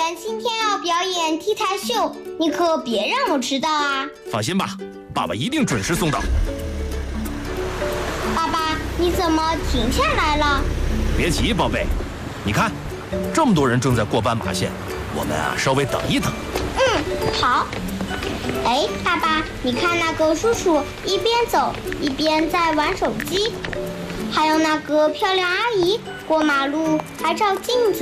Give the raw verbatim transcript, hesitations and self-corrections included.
人今天要表演 T 台秀，你可别让我迟到啊！ 放心吧，爸爸一定准时送到。 爸爸，你怎么停下来了？ 别急，宝贝，你看，这么多人正在过斑马线，我们啊稍微等一等。 嗯，好。哎，爸爸，你看那个叔叔一边走一边在玩手机，还有那个漂亮阿姨过马路还照镜子。